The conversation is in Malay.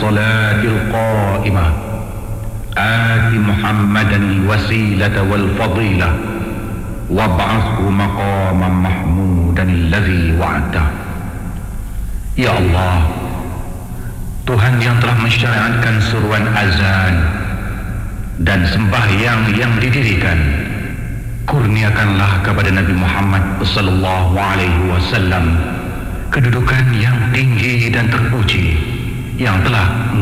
الصلاة القائمة آت محمدا الوسيلة والفضيلة وابعثه مقاما محمودا الذي وعده. Ya Allah, Tuhan yang telah mensyariatkan seruan azan dan sembahyang yang didirikan, kurniakanlah kepada Nabi Muhammad sallallahu alaihi wasallam kedudukan yang tinggi dan terpuji yang telah